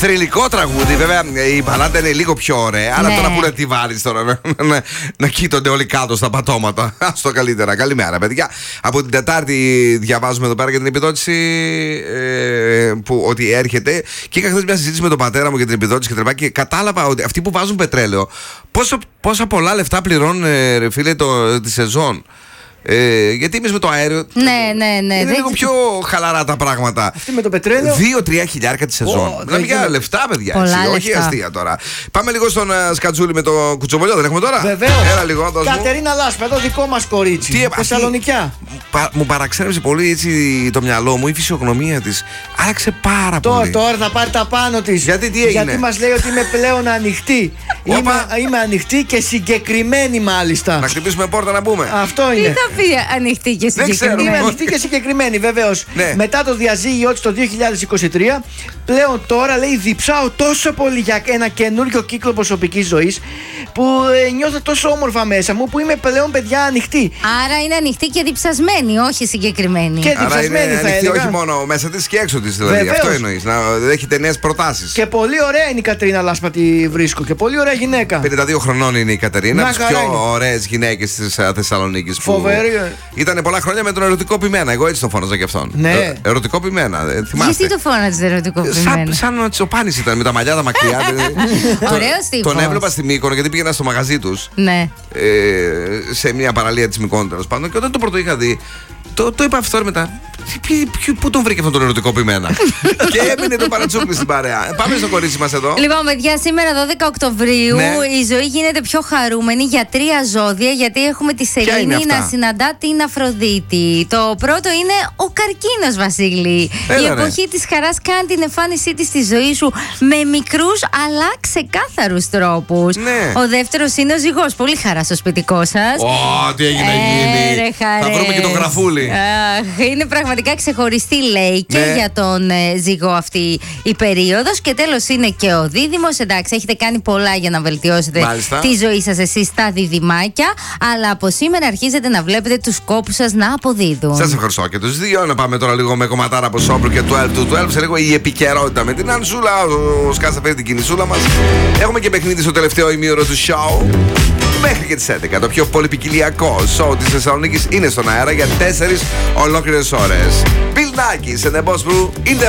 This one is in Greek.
Θρυλικό τραγούδι, βέβαια η μπαλάντα είναι λίγο πιο ωραία. Αλλά τώρα που να τη βάλεις τώρα, να κοίτονται όλοι κάτω στα πατώματα. Άστο καλύτερα. Καλημέρα, παιδιά. Από την Τετάρτη διαβάζουμε εδώ πέρα για την επιδότηση που ότι έρχεται. Και είχα χθες μια συζήτηση με τον πατέρα μου για την επιδότηση και κατάλαβα ότι αυτοί που βάζουν πετρέλαιο, πόσα πολλά λεφτά πληρώνουν, ρε φίλε, τη σεζόν. Γιατί εμείς με το αέριο είναι λίγο πιο χαλαρά τα πράγματα. Αυτή με το πετρέλαιο 2-3 χιλιάρικα τη σεζόν. Δηλαδή για λεφτά, παιδιά. Όχι αστεία τώρα. Πάμε λίγο στον Σκατζούλη με το κουτσοβολιό, δεν έχουμε τώρα. Βεβαίως. Έλα λίγο. Κατερίνα Λάσπα, εδώ δικό μας κορίτσι. Θεσσαλονικιά. Μου παραξένεψε πολύ έτσι το μυαλό μου, η φυσιογνωμία της. Άλλαξε πάρα πολύ. Τώρα θα πάρει τα πάνω της. Γιατί τι έγινε? Γιατί μας λέει ότι είμαι πλέον ανοιχτή. Είμαι ανοιχτή και συγκεκριμένη μάλιστα. Να χτυπήσουμε πόρτα να μπούμε. Αυτό είναι. Τι θα πει ανοιχτή και συγκεκριμένη? Είμαι ανοιχτή και συγκεκριμένη, βεβαίως. Ναι. Μετά το διαζύγιο της το 2023, πλέον τώρα λέει διψάω τόσο πολύ για ένα καινούριο κύκλο προσωπικής ζωής που νιώθω τόσο όμορφα μέσα μου που είμαι πλέον, παιδιά, ανοιχτή. Άρα είναι ανοιχτή και διψασμένη, όχι συγκεκριμένη. Και διψασμένη, άρα είναι θα ανοιχτή, έλεγα. όχι μόνο μέσα της και έξω της, δηλαδή. Βεβαίως. Αυτό εννοείς. Να έχετε νέες προτάσεις. Και πολύ ωραία είναι η Κατερίνα Λάσπα, τη βρίσκω. Και πολύ ωραία γυναίκα. 52 χρονών είναι η Κατερίνα, Να τις χαρά πιο είναι. ωραίες γυναίκες της Θεσσαλονίκης. Φοβερή. Ήταν πολλά χρόνια με τον ερωτικό πειμένα. Εγώ έτσι το φώναζα και αυτόν. Ναι. Ερωτικό πειμένα. Θυμάστε. Γιατί το φώναζε ερωτικό πειμένα? Σαν ο Τσοπάνης ήταν με τα μαλλιά τα μακριά. Ωραίος τύπος. Τον έβλεπα στη Μύκονο γιατί πήγαινα στο μαγαζί τους. Ναι. Σε μια παραλία της Μυκόνου τέλος πάντων. Και όταν το πρώτο είχα δει, το είπα αυτό μετά. Πού τον βρήκε αυτόν τον ερωτικό πειμένα? Και έμεινε το παρατσούκλι στην παρέα. Πάμε στο κορίτσι μας εδώ. Λοιπόν, παιδιά, σήμερα 12 Οκτωβρίου η ζωή γίνεται πιο χαρούμενη για 3 ζώδια, γιατί έχουμε τη Σελήνη να συναντά την Αφροδίτη. Το πρώτο είναι ο Καρκίνος, Βασίλη. Η εποχή της χαράς κάνει την εμφάνισή της στη ζωή σου με μικρούς αλλά ξεκάθαρους τρόπους. Ο δεύτερος είναι ο Ζυγός. Πολύ χαρά στο σπιτικό σας. Τι έγινε να γίνει. Θα βρούμε και τον γραφούλι. Είναι πραγματικά ξεχωριστή, λέει, και για τον Ζυγό αυτή η περίοδος. Και τέλος είναι και ο Δίδυμος. Εντάξει, έχετε κάνει πολλά για να βελτιώσετε τη ζωή σας εσείς τα διδυμάκια, αλλά από σήμερα αρχίζετε να βλέπετε τους κόπους σας να αποδίδουν. Σας ευχαριστώ και τους δύο. Να πάμε τώρα λίγο με κομματάρα από Σόμπρου και 12 to 12. Σε λίγο η επικαιρότητα με την Ανσούλα. Ο Σκάς θα φέρει την κινησούλα μας. Έχουμε και παιχνίδι στο τελευταίο ημίωρο του show. Μέχρι και τις 11. Το πιο πολυπικιλιακό show της Θεσσαλονίκης είναι στον αέρα για 4 ολόκληρες ώρες. Bill Nackis and the Boss Brew in the